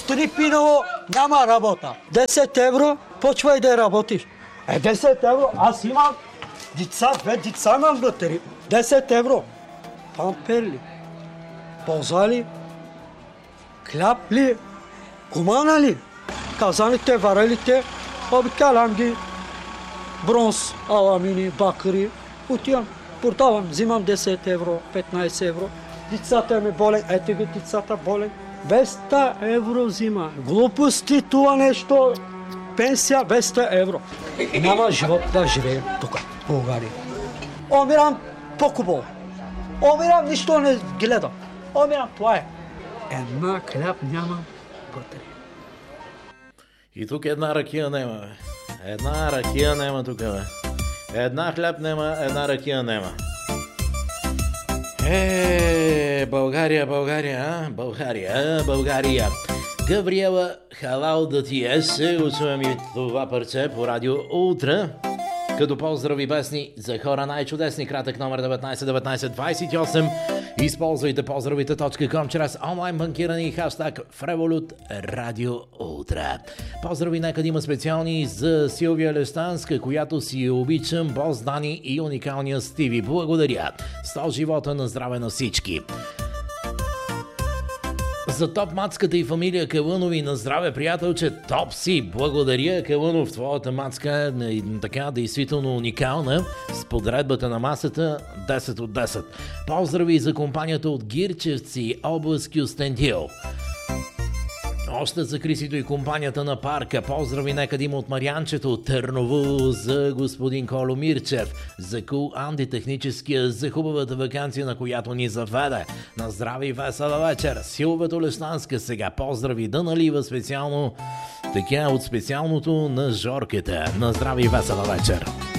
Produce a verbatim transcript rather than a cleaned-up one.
Стрипиново няма работа. десет евро, почвай да работиш. Е, десет евро, аз имам деца, две деца имам вътре. десет евро. Пампер ли? Полза ли? Хляб ли? Кумана ли? Казаните, варелите, обикалям ги. Бронз, аламини, бакъри. Отивам, продавам, взимам десет евро, петнайсет евро. Децата ми болен, ето ги децата болен. двеста евро взима. Глупости това нещо. Пенсия двеста евро. Няма живот да живеем тук, в България. Умирам по-хубаво. Умирам, нищо не гледам. Умирам, това е. Една хляб нямам вътре. И тук една ракия нема, бе. Една ракия нема тук, бе. Една хляб нема, една ракия нема. Е, България, България, а? България, България. Габриела, халал да ти е, се учвам и това парче по радио Ултра. Като поздрави песни за хора най-чудесни, кратък номер деветнайсет деветнайсет двайсет и осем. Използвайте поздравите точка ком чрез онлайн банкиране и хаштаг в Револют Радио Ултра. Поздрави нека да има специални за Силвия Лестанска, която си обичам, бос Дани и уникалния Стиви. Благодаря. Сто живота на здраве на всички. За топ мацката и фамилия Калънови на здраве, приятелче, топ си! Благодаря, Калънов, твоята мацка е така действително уникална, с подредбата на масата десет от десет. Поздрави за компанията от Гирчевци, област Кюстендил. Още за Крисито и компанията на парка. Поздрави нека да има от Марианчето, Търново, за господин Коло Мирчев, за Кул Анди техническия, за хубавата ваканция, на която ни заведе. На здраве и весела вечер. Силвето Леснанска сега поздрави да налива специално така от специалното на Жорката. На здраве и весела вечер.